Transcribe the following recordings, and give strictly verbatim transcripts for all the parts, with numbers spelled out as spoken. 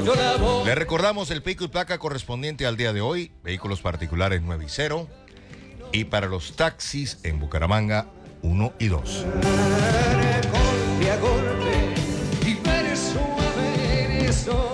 Le recordamos el pico y placa correspondiente al día de hoy, vehículos particulares nueve y cero, y para los taxis en Bucaramanga uno y dos. Golpe a golpe y verso a verso.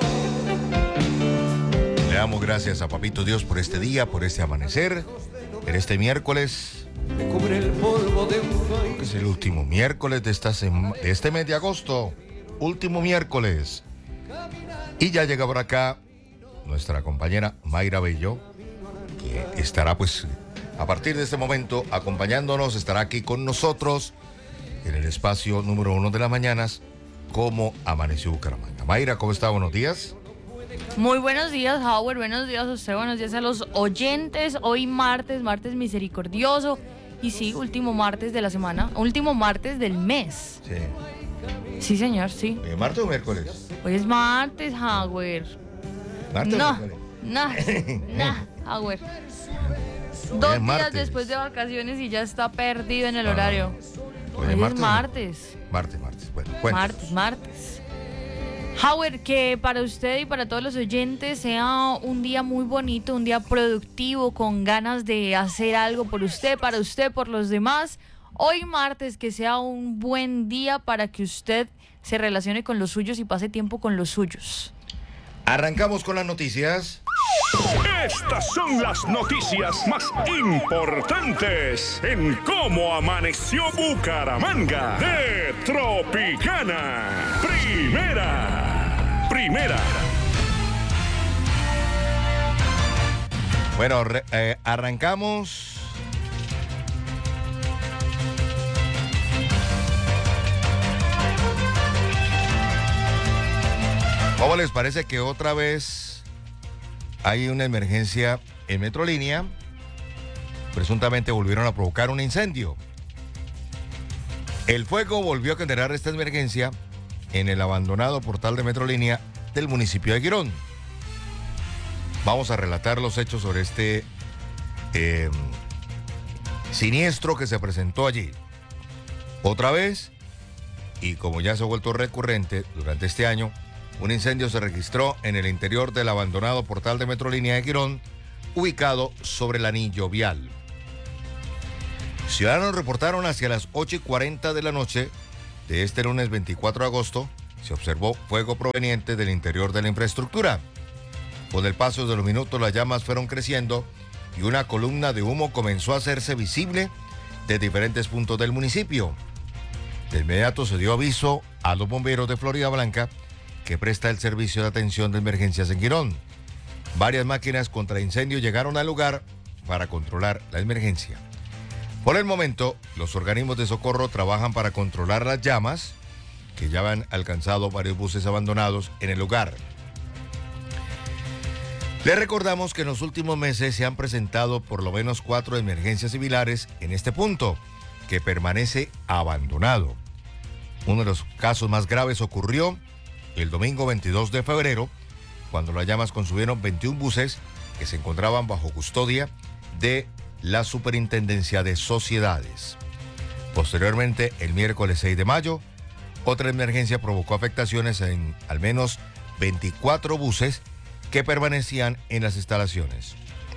Le damos gracias a Papito Dios por este día, por este amanecer, en este miércoles. Me cubre el polvo de un país. Es el último miércoles de, esta sema, de este mes de agosto. Último miércoles. Y ya llega por acá nuestra compañera Mayra Bello, que estará pues a partir de este momento acompañándonos, estará aquí con nosotros en el espacio número uno de las mañanas, como amaneció Bucaramanga. Mayra, ¿cómo está? Buenos días. Muy buenos días, Howard. Buenos días a usted, buenos días a los oyentes. Hoy martes, martes misericordioso. Y sí, último martes de la semana, último martes del mes. Sí. Sí, señor, sí. ¿Eh, ¿Martes o miércoles? Hoy es martes, Howard. ¿Martes No, o miércoles? no, no, Howard. Dos días martes. después de vacaciones y ya está perdido en el Ah. horario. Hoy Hoy es es martes. martes. Martes, martes. Bueno, cuéntanos. Martes, martes. Howard, que para usted y para todos los oyentes sea un día muy bonito, un día productivo, con ganas de hacer algo por usted, para usted, por los demás. Hoy martes, que sea un buen día para que usted se relacione con los suyos y pase tiempo con los suyos. Arrancamos con las noticias. Estas son las noticias más importantes en cómo amaneció Bucaramanga de Tropicana. Primera, primera. Bueno, re, eh, arrancamos. ¿Cómo les parece que otra vez hay una emergencia en Metrolínea? Presuntamente volvieron a provocar un incendio. El fuego volvió a generar esta emergencia en el abandonado portal de Metrolínea del municipio de Girón. Vamos a relatar los hechos sobre este eh, siniestro que se presentó allí. Otra vez, y como ya se ha vuelto recurrente durante este año, un incendio se registró en el interior del abandonado portal de Metrolínea de Girón, ubicado sobre el anillo vial. Ciudadanos reportaron hacia las ocho y cuarenta de la noche de este lunes veinticuatro de agosto, se observó fuego proveniente del interior de la infraestructura. Con el paso de los minutos, las llamas fueron creciendo y una columna de humo comenzó a hacerse visible de diferentes puntos del municipio. De inmediato se dio aviso a los bomberos de Florida Blanca, que presta el servicio de atención de emergencias en Girón. Varias máquinas contra incendio llegaron al lugar para controlar la emergencia. Por el momento, los organismos de socorro trabajan para controlar las llamas, que ya han alcanzado varios buses abandonados en el lugar. Les recordamos que en los últimos meses se han presentado por lo menos cuatro emergencias similares en este punto, que permanece abandonado. Uno de los casos más graves ocurrió el domingo veintidós de febrero, cuando las llamas consumieron veintiún buses que se encontraban bajo custodia de la Superintendencia de Sociedades. Posteriormente, el miércoles seis de mayo, otra emergencia provocó afectaciones en al menos veinticuatro buses que permanecían en las instalaciones.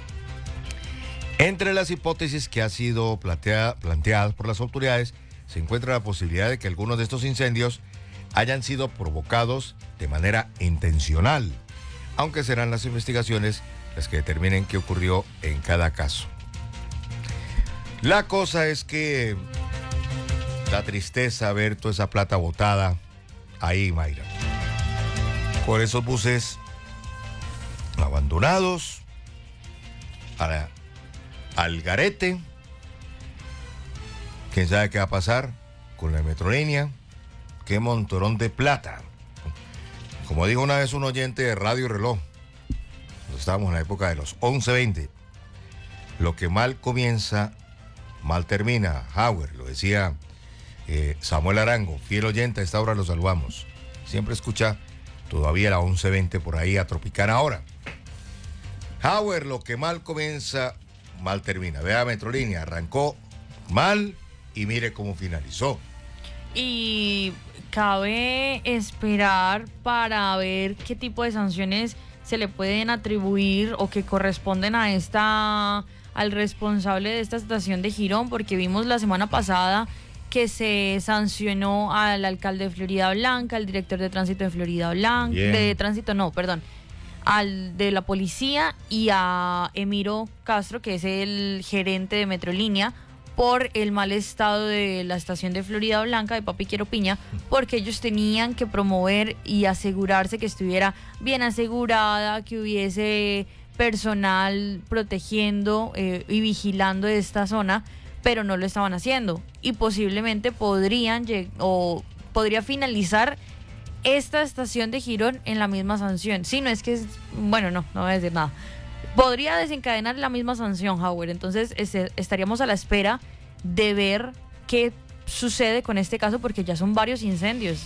Entre las hipótesis que han sido plantea, planteadas por las autoridades, se encuentra la posibilidad de que algunos de estos incendios hayan sido provocados de manera intencional, aunque serán las investigaciones las que determinen qué ocurrió en cada caso. La cosa es que da tristeza ver toda esa plata botada ahí, Mayra, por esos buses abandonados, a la, al garete. ¿Quién sabe qué va a pasar con la Metrolínea? Qué montorón de plata. Como dijo una vez un oyente de Radio Reloj, cuando estábamos en la época de los once veinte, lo que mal comienza, mal termina. Howard, lo decía eh, Samuel Arango, fiel oyente, a esta hora lo saludamos. Siempre escucha todavía la once veinte por ahí a Tropicana ahora. Howard, lo que mal comienza, mal termina. Vea Metrolínea, arrancó mal y mire cómo finalizó. y cabe esperar para ver qué tipo de sanciones se le pueden atribuir o que corresponden a esta al responsable de esta estación de Girón, porque vimos la semana pasada que se sancionó al alcalde de Florida Blanca, al director de tránsito de Florida Blanca, Bien. de tránsito no, perdón, al de la policía y a Emiro Castro, que es el gerente de Metrolínea, por el mal estado de la estación de Florida Blanca de Papi Quiero Piña, porque ellos tenían que promover y asegurarse que estuviera bien asegurada, que hubiese personal protegiendo eh, y vigilando esta zona, pero no lo estaban haciendo y posiblemente podrían lleg- o podría finalizar esta estación de Girón en la misma sanción. Sí, no es que es, bueno, no, no voy a decir nada. Podría desencadenar la misma sanción, Howard. Entonces este, estaríamos a la espera de ver qué sucede con este caso, porque ya son varios incendios.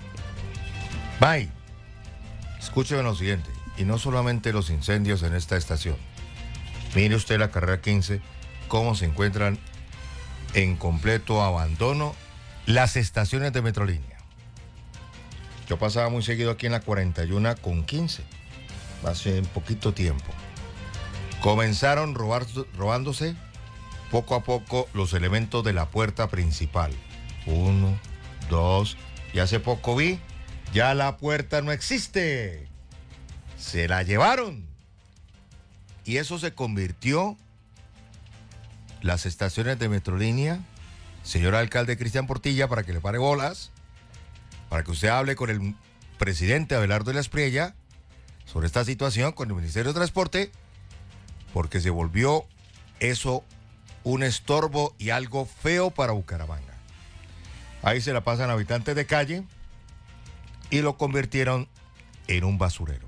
Bye. Escúcheme lo siguiente, y no solamente los incendios en esta estación. Mire usted la carrera quince, cómo se encuentran en completo abandono las estaciones de Metrolínea. Yo pasaba muy seguido aquí en la cuarenta y uno con quince, hace un poquito tiempo. Comenzaron robar, robándose poco a poco los elementos de la puerta principal. Uno, dos, y hace poco vi, ya la puerta no existe. Se la llevaron. Y eso se convirtió, las estaciones de Metrolínea, señor alcalde Cristian Portilla, para que le pare bolas, para que usted hable con el presidente Abelardo de la Espriella sobre esta situación con el Ministerio de Transporte, porque se volvió eso un estorbo y algo feo para Bucaramanga. Ahí se la pasan habitantes de calle y lo convirtieron en un basurero.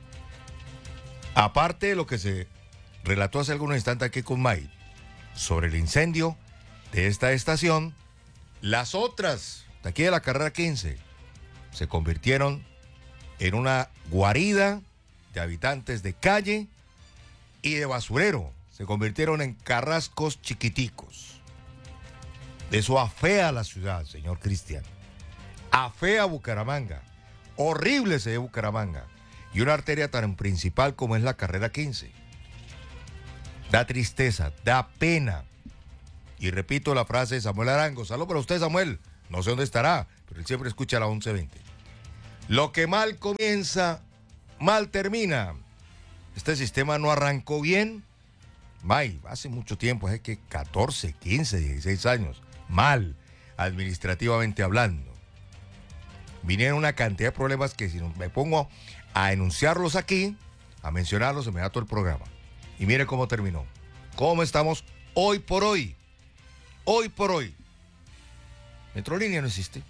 Aparte de lo que se relató hace algunos instantes aquí con May sobre el incendio de esta estación, las otras de aquí de la carrera quince se convirtieron en una guarida de habitantes de calle y de basurero. Se convirtieron en carrascos chiquiticos. Eso afea la ciudad, señor Cristian. Afea Bucaramanga. Horrible se ve Bucaramanga. Y una arteria tan principal como es la carrera quince. Da tristeza, da pena. Y repito la frase de Samuel Arango. Saludos para usted, Samuel. No sé dónde estará, pero él siempre escucha a la once veinte. Lo que mal comienza, mal termina. Este sistema no arrancó bien. May, hace mucho tiempo, hace que catorce, quince, dieciséis años. Mal, administrativamente hablando. Vinieron una cantidad de problemas que si me pongo a enunciarlos aquí, a mencionarlos, se me da todo el programa. Y mire cómo terminó. ¿Cómo estamos hoy por hoy? Hoy por hoy. Metrolínea no existe.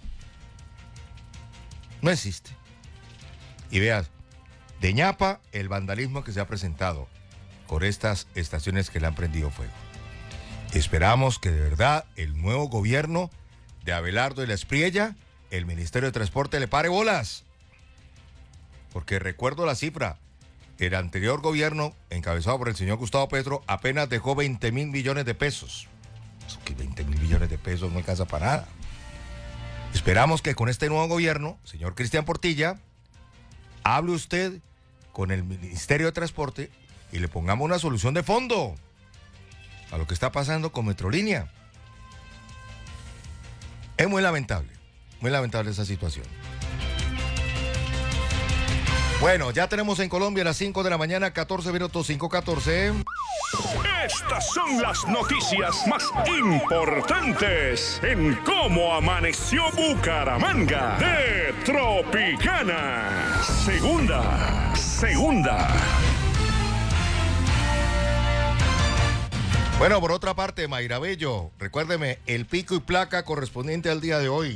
No existe. Y veas, de ñapa el vandalismo que se ha presentado por estas estaciones que le han prendido fuego. Esperamos que de verdad el nuevo gobierno de Abelardo de la Espriella, el Ministerio de Transporte, le pare bolas. Porque recuerdo la cifra, el anterior gobierno, encabezado por el señor Gustavo Petro, apenas dejó veinte mil millones de pesos. Eso que veinte mil millones de pesos no alcanza para nada. Esperamos que con este nuevo gobierno, señor Cristian Portilla, hable usted con el Ministerio de Transporte y le pongamos una solución de fondo a lo que está pasando con Metrolínea. Es muy lamentable, muy lamentable esa situación. Bueno, ya tenemos en Colombia las cinco de la mañana, catorce minutos, cinco catorce. Estas son las noticias más importantes en cómo amaneció Bucaramanga de Tropicana. Segunda, segunda. Bueno, por otra parte, Mayra Bello, recuérdeme el pico y placa correspondiente al día de hoy.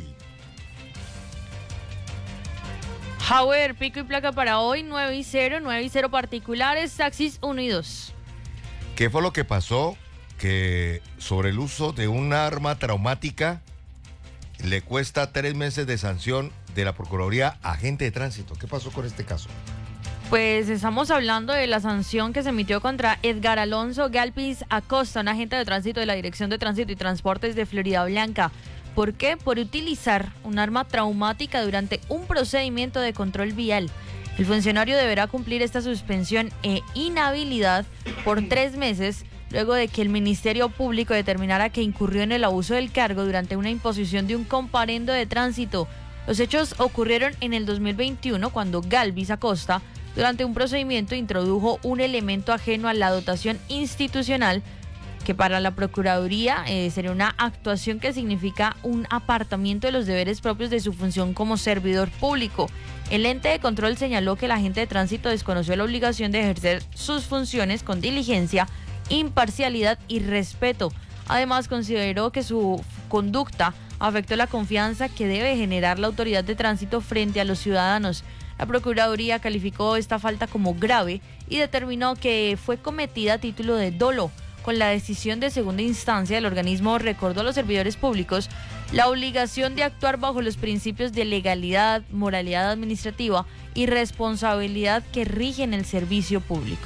Howard, pico y placa para hoy, nueve y cero, nueve y cero particulares, taxis uno y dos. ¿Qué fue lo que pasó? Que sobre el uso de un arma traumática le cuesta tres meses de sanción de la Procuraduría a agente de tránsito. ¿Qué pasó con este caso? Pues estamos hablando de la sanción que se emitió contra Edgar Alonso Galpis Acosta, un agente de tránsito de la Dirección de Tránsito y Transportes de Florida Blanca, ¿Por qué? Por utilizar un arma traumática durante un procedimiento de control vial. El funcionario deberá cumplir esta suspensión e inhabilidad por tres meses luego de que el Ministerio Público determinara que incurrió en el abuso del cargo durante una imposición de un comparendo de tránsito. Los hechos ocurrieron en el dos mil veintiuno cuando Galvis Acosta, durante un procedimiento, introdujo un elemento ajeno a la dotación institucional que para la Procuraduría eh, sería una actuación que significa un apartamiento de los deberes propios de su función como servidor público. El ente de control señaló que el agente de tránsito desconoció la obligación de ejercer sus funciones con diligencia, imparcialidad y respeto. Además, consideró que su conducta afectó la confianza que debe generar la autoridad de tránsito frente a los ciudadanos. La Procuraduría calificó esta falta como grave y determinó que fue cometida a título de dolo. Con la decisión de segunda instancia, el organismo recordó a los servidores públicos la obligación de actuar bajo los principios de legalidad, moralidad administrativa y responsabilidad que rigen el servicio público.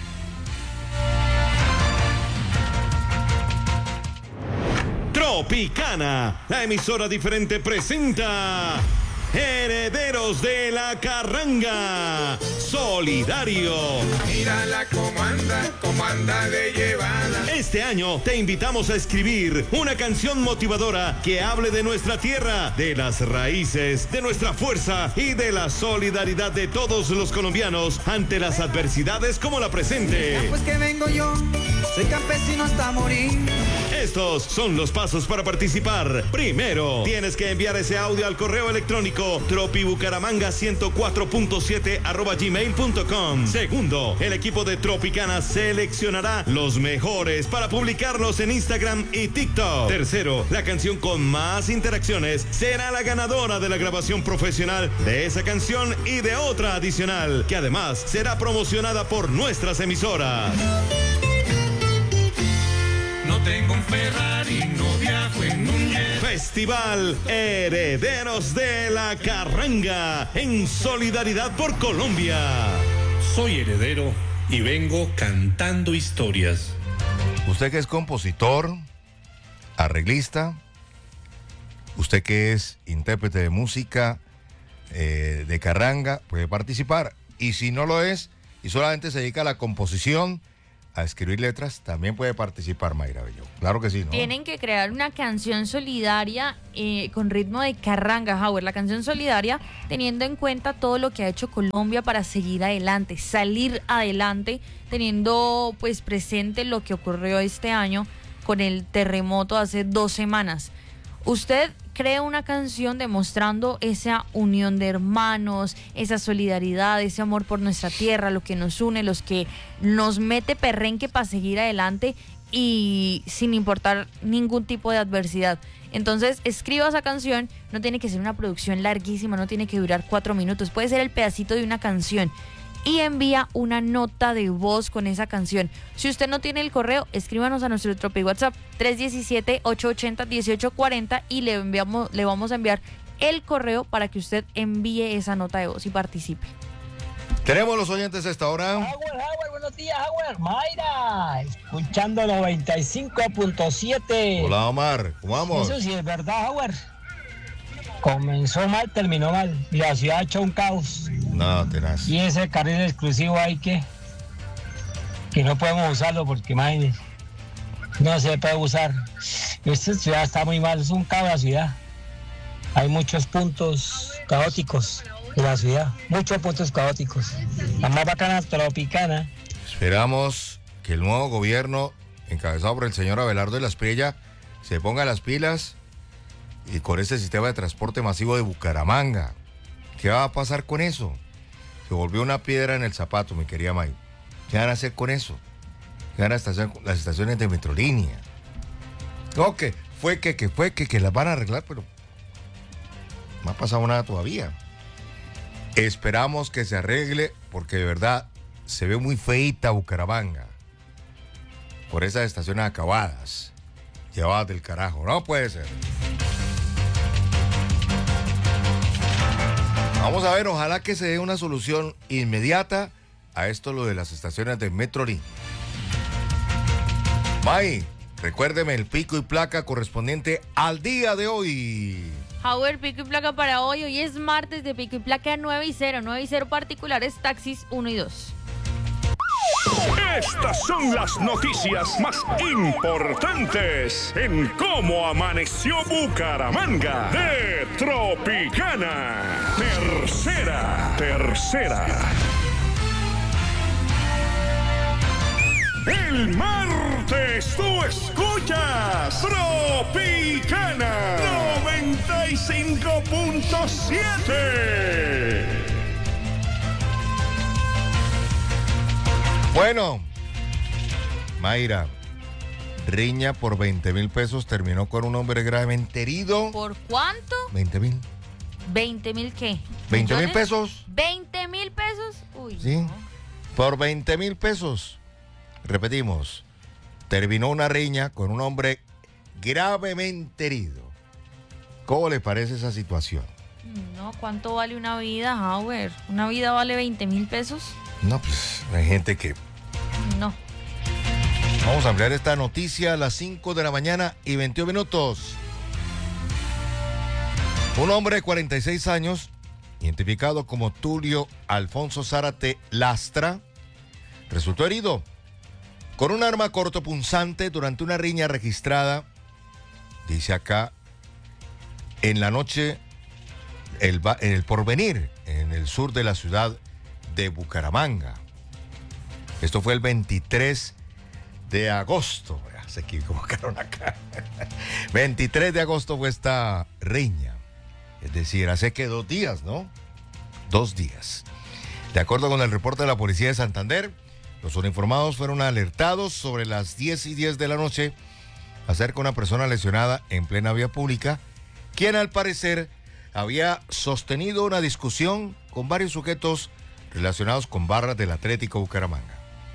Tropicana, la emisora diferente presenta Herederos de la Carranga, Solidario. Mírala cómo anda, cómo anda de llevada. Este año te invitamos a escribir una canción motivadora que hable de nuestra tierra, de las raíces, de nuestra fuerza y de la solidaridad de todos los colombianos ante las adversidades como la presente. Ya pues que vengo yo, soy campesino hasta morir. Estos son los pasos para participar. Primero, tienes que enviar ese audio al correo electrónico tropibucaramanga ciento cuatro punto siete arroba gmail punto com. Segundo, el equipo de Tropicana seleccionará los mejores para publicarlos en Instagram y TikTok. Tercero, la canción con más interacciones será la ganadora de la grabación profesional de esa canción y de otra adicional, que además será promocionada por nuestras emisoras. No tengo un Ferrari, no viajo en un jet. Festival Herederos de la Carranga, en solidaridad por Colombia. Soy heredero y vengo cantando historias. Usted que es compositor, arreglista, usted que es intérprete de música eh, de carranga, puede participar. Y si no lo es y solamente se dedica a la composición, a escribir letras, también puede participar, Mayra Bello. Claro que sí, ¿no? Tienen que crear una canción solidaria eh, con ritmo de carranga, Howard. La canción solidaria teniendo en cuenta todo lo que ha hecho Colombia para seguir adelante, salir adelante, teniendo pues presente lo que ocurrió este año con el terremoto hace dos semanas. Usted crea una canción demostrando esa unión de hermanos, esa solidaridad, ese amor por nuestra tierra, lo que nos une, los que nos mete perrenque para seguir adelante y sin importar ningún tipo de adversidad. Entonces, escriba esa canción, no tiene que ser una producción larguísima, no tiene que durar cuatro minutos, puede ser el pedacito de una canción. Y envía una nota de voz con esa canción. Si usted no tiene el correo, escríbanos a nuestro Tropi WhatsApp tres uno siete, ocho ocho cero, uno ocho cuatro cero y le, enviamos, le vamos a enviar el correo para que usted envíe esa nota de voz y participe. Tenemos los oyentes a esta hora. Howard, Howard, buenos días, Howard. Mayra, escuchando noventa y cinco punto siete. Hola, Omar, ¿cómo vamos? Eso sí es verdad, Howard. Comenzó mal, terminó mal. Y la ciudad ha hecho un caos. No, tenaz. Y ese carril exclusivo hay que... que no podemos usarlo porque, imagínense, no se puede usar. Esta ciudad está muy mal, es un caos la ciudad. Hay muchos puntos caóticos de la ciudad. Muchos puntos caóticos. La más bacana Tropicana. Esperamos que el nuevo gobierno, encabezado por el señor Abelardo de la Espriella, se ponga las pilas y con ese sistema de transporte masivo de Bucaramanga. ¿Qué va a pasar con eso? Se volvió una piedra en el zapato, mi querida May. ¿Qué van a hacer con eso? ¿Qué van a hacer con las estaciones de Metrolínea? No, que fue que, que fue que, que las van a arreglar, pero no ha pasado nada todavía. Esperamos que se arregle, porque de verdad se ve muy feita Bucaramanga por esas estaciones acabadas, llevadas del carajo. No puede ser. Vamos a ver, ojalá que se dé una solución inmediata a esto, lo de las estaciones de Metrolínea. May, Recuérdeme el pico y placa correspondiente al día de hoy. Howard, pico y placa para hoy. Hoy es martes de pico y placa nueve y cero. nueve y cero particulares, taxis uno y dos. Estas son las noticias más importantes en cómo amaneció Bucaramanga de Tropicana. Tercera, tercera. El martes tú escuchas Tropicana noventa y cinco punto siete. Bueno, Mayra, riña por veinte mil pesos terminó con un hombre gravemente herido. ¿Por cuánto? veinte mil. ¿veinte mil qué? ¿veinte mil pesos? ¿veinte mil pesos? Uy. Sí, no. por veinte mil pesos. Repetimos, terminó una riña con un hombre gravemente herido. ¿Cómo le parece esa situación? No, ¿cuánto vale una vida, Howard? ¿Una vida vale veinte mil pesos? No, pues hay gente que... No. Vamos a ampliar esta noticia a las cinco de la mañana y veintiún minutos. Un hombre de cuarenta y seis años, identificado como Tulio Alfonso Zárate Lastra, resultó herido con un arma cortopunzante durante una riña registrada, dice acá, en la noche, el, en el Porvenir, en el sur de la ciudad de Bucaramanga. Esto fue el veintitrés de agosto. Se equivocaron acá. veintitrés de agosto fue esta riña. Es decir, hace que dos días, ¿no? Dos días. De acuerdo con el reporte de la policía de Santander, los uniformados fueron alertados sobre las diez y diez de la noche acerca de una persona lesionada en plena vía pública, quien al parecer había sostenido una discusión con varios sujetos relacionados con barras del Atlético Bucaramanga.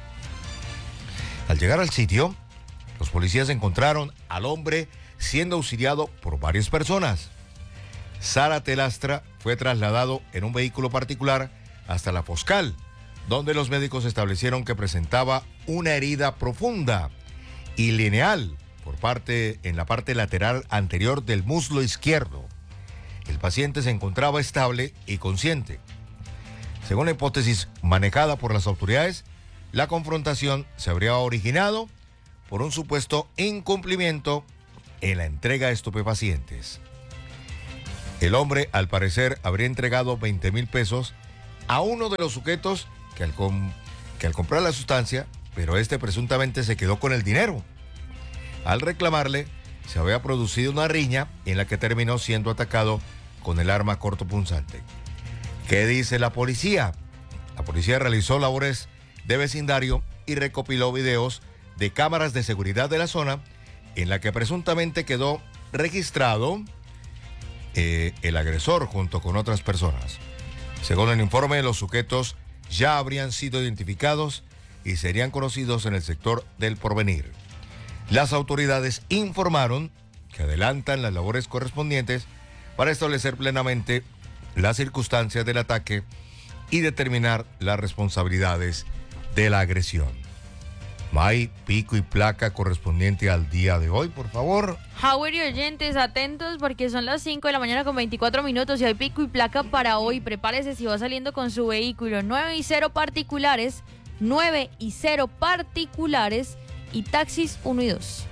Al llegar al sitio, los policías encontraron al hombre siendo auxiliado por varias personas. Zárate Lastra fue trasladado en un vehículo particular hasta la Foscal, donde los médicos establecieron que presentaba una herida profunda y lineal por parte, en la parte lateral anterior del muslo izquierdo. El paciente se encontraba estable y consciente. Según la hipótesis manejada por las autoridades, la confrontación se habría originado por un supuesto incumplimiento en la entrega de estupefacientes. El hombre, al parecer, habría entregado veinte mil pesos a uno de los sujetos que al, com- que al comprar la sustancia, pero este presuntamente se quedó con el dinero. Al reclamarle, se había producido una riña en la que terminó siendo atacado con el arma cortopunzante. ¿Qué dice la policía? La policía realizó labores de vecindario y recopiló videos de cámaras de seguridad de la zona en la que presuntamente quedó registrado eh, el agresor junto con otras personas. Según el informe, los sujetos ya habrían sido identificados y serían conocidos en el sector del Porvenir. Las autoridades informaron que adelantan las labores correspondientes para establecer plenamente las circunstancias del ataque y determinar las responsabilidades de la agresión. May, pico y placa correspondiente al día de hoy, por favor. Howard y oyentes, atentos porque son las cinco de la mañana con veinticuatro minutos y hay pico y placa para hoy. Prepárese si va saliendo con su vehículo. nueve y cero particulares, nueve y cero particulares y taxis uno y dos.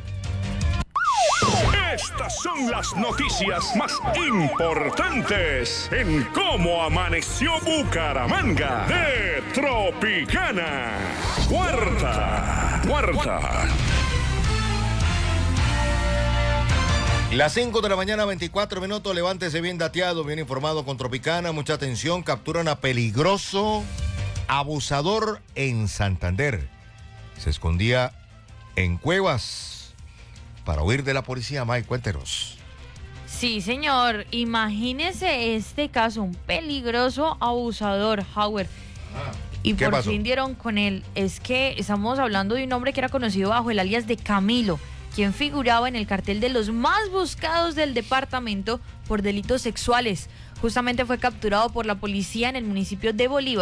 Estas son las noticias más importantes en cómo amaneció Bucaramanga de Tropicana. Cuarta, cuarta. Las cinco de la mañana, veinticuatro minutos, levántese bien dateado, bien informado con Tropicana. Mucha atención, capturan a peligroso abusador en Santander. Se escondía en cuevas para huir de la policía. Mike, cuéntenos. Sí, señor. Imagínese este caso, un peligroso abusador, Howard. Ah, y ¿qué por pasó? fin dieron con él. Es que estamos hablando de un hombre que era conocido bajo el alias de Camilo, quien figuraba en el cartel de los más buscados del departamento por delitos sexuales. Justamente fue capturado por la policía en el municipio de Bolívar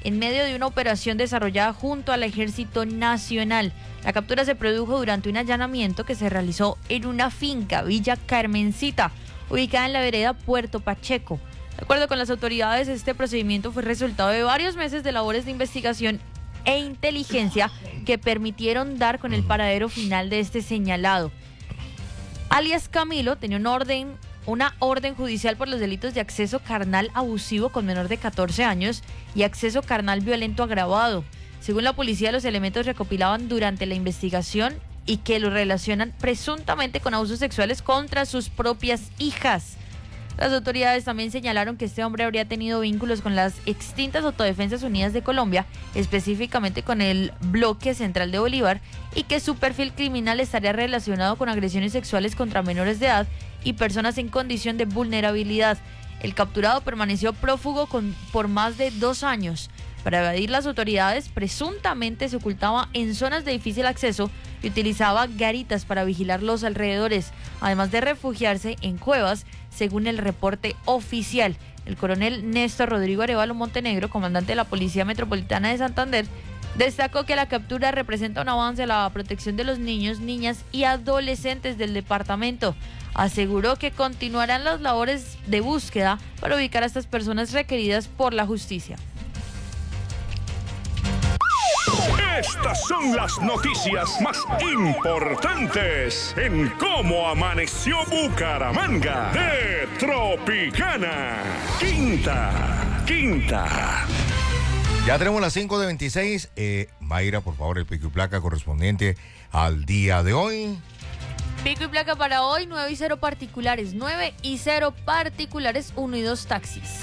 en medio de una operación desarrollada junto al Ejército Nacional. La captura se produjo durante un allanamiento que se realizó en una finca, Villa Carmencita, ubicada en la vereda Puerto Pacheco. De acuerdo con las autoridades, este procedimiento fue resultado de varios meses de labores de investigación e inteligencia que permitieron dar con el paradero final de este señalado. Alias Camilo tenía una orden, una orden judicial por los delitos de acceso carnal abusivo con menor de catorce años y acceso carnal violento agravado. Según la policía, los elementos recopilaban durante la investigación y que lo relacionan presuntamente con abusos sexuales contra sus propias hijas. Las autoridades también señalaron que este hombre habría tenido vínculos con las extintas Autodefensas Unidas de Colombia, específicamente con el Bloque Central de Bolívar, y que su perfil criminal estaría relacionado con agresiones sexuales contra menores de edad y personas en condición de vulnerabilidad. El capturado permaneció prófugo con, por más de dos años. Para evadir las autoridades, presuntamente se ocultaba en zonas de difícil acceso y utilizaba garitas para vigilar los alrededores, además de refugiarse en cuevas, según el reporte oficial. El coronel Néstor Rodrigo Arevalo Montenegro, comandante de la Policía Metropolitana de Santander, destacó que la captura representa un avance a la protección de los niños, niñas y adolescentes del departamento. Aseguró que continuarán las labores de búsqueda para ubicar a estas personas requeridas por la justicia. Estas son las noticias más importantes en Cómo Amaneció Bucaramanga de Tropicana. Quinta, quinta. Ya tenemos las cinco de veintiséis. Eh, Mayra, por favor, el pico y placa correspondiente al día de hoy. Pico y placa para hoy, nueve y cero particulares, nueve y cero particulares, uno y dos taxis.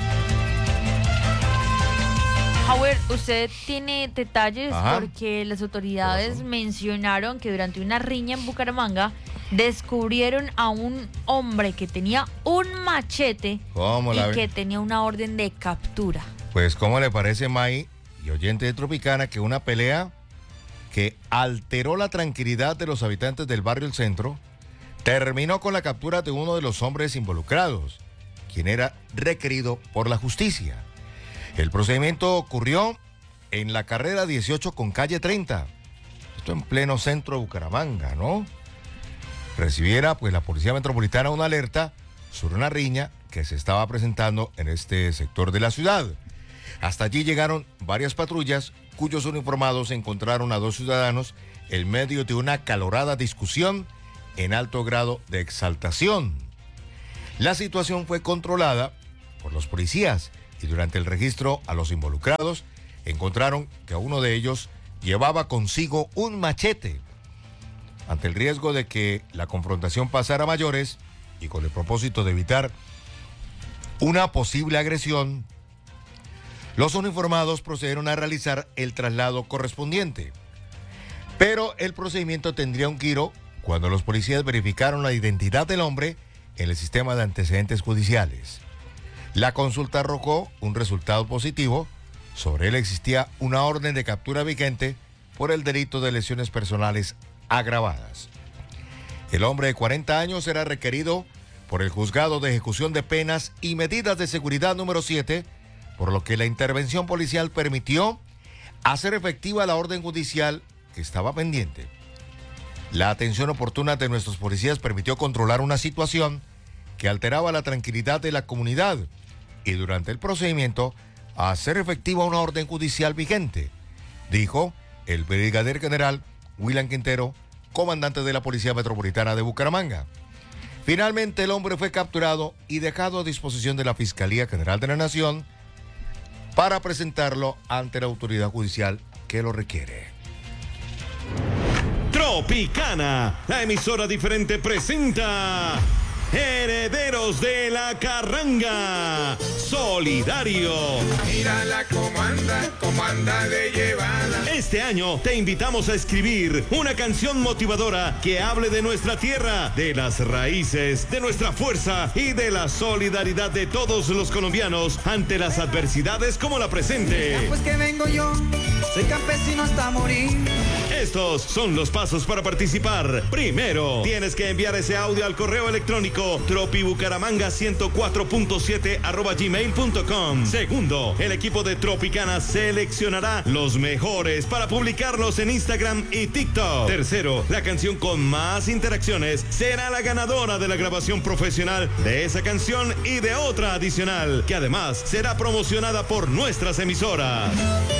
Howard, usted tiene detalles. Ajá. Porque las autoridades mencionaron que durante una riña en Bucaramanga descubrieron a un hombre que tenía un machete y la... que tenía una orden de captura. Pues, ¿cómo le parece, May y oyente de Tropicana, que una pelea que alteró la tranquilidad de los habitantes del barrio El Centro terminó con la captura de uno de los hombres involucrados, quien era requerido por la justicia? El procedimiento ocurrió en la carrera dieciocho con calle treinta, esto en pleno centro de Bucaramanga, ¿no? Recibiera pues la Policía Metropolitana una alerta sobre una riña que se estaba presentando en este sector de la ciudad. Hasta allí llegaron varias patrullas cuyos uniformados encontraron a dos ciudadanos en medio de una acalorada discusión en alto grado de exaltación. La situación fue controlada por los policías y durante el registro a los involucrados encontraron que uno de ellos llevaba consigo un machete. Ante el riesgo de que la confrontación pasara a mayores y con el propósito de evitar una posible agresión, los uniformados procedieron a realizar el traslado correspondiente. Pero el procedimiento tendría un giro cuando los policías verificaron la identidad del hombre en el sistema de antecedentes judiciales. La consulta arrojó un resultado positivo. Sobre él existía una orden de captura vigente por el delito de lesiones personales agravadas. El hombre de cuarenta años era requerido por el Juzgado de Ejecución de Penas y Medidas de Seguridad número siete, por lo que la intervención policial permitió hacer efectiva la orden judicial que estaba pendiente. La atención oportuna de nuestros policías permitió controlar una situación que alteraba la tranquilidad de la comunidad y durante el procedimiento hacer efectiva una orden judicial vigente, dijo el brigadier general William Quintero, comandante de la Policía Metropolitana de Bucaramanga. Finalmente el hombre fue capturado y dejado a disposición de la Fiscalía General de la Nación para presentarlo ante la autoridad judicial que lo requiere. Tropicana, la emisora diferente, presenta Herederos de la Carranga, solidario. Mírala cómo anda, cómo anda de llevada. Este año te invitamos a escribir una canción motivadora que hable de nuestra tierra, de las raíces, de nuestra fuerza y de la solidaridad de todos los colombianos ante las adversidades como la presente. Ya pues que vengo yo, soy campesino hasta morir. Estos son los pasos para participar. Primero, tienes que enviar ese audio al correo electrónico tropibucaramanga ciento cuatro punto siete arroba gmail punto com. Segundo, el equipo de Tropicana seleccionará los mejores para publicarlos en Instagram y TikTok. Tercero, la canción con más interacciones será la ganadora de la grabación profesional de esa canción y de otra adicional, que además será promocionada por nuestras emisoras.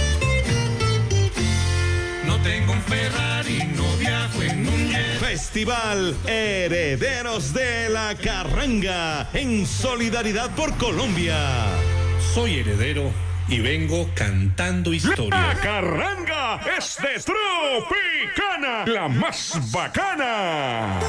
No tengo un Ferrari, no viajo en un jet. Festival Herederos de la Carranga, en solidaridad por Colombia. Soy heredero y vengo cantando historias. La carranga es de Tropicana, la más bacana.